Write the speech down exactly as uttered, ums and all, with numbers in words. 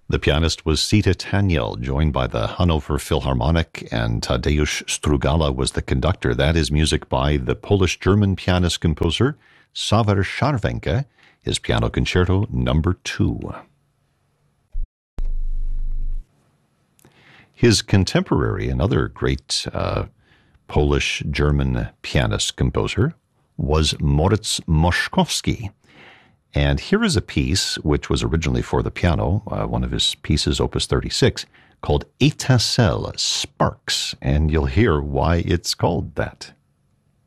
The pianist was Sita Tanyel, joined by the Hanover Philharmonic, and Tadeusz Strugala was the conductor. That is music by the Polish-German pianist-composer Sawar Czerwenka, his Piano Concerto number two. His contemporary, another great uh, Polish-German pianist-composer, was Moritz Moszkowski. And here is a piece which was originally for the piano, uh, one of his pieces, Opus thirty-six, called Étincelle, Sparks, and you'll hear why it's called that.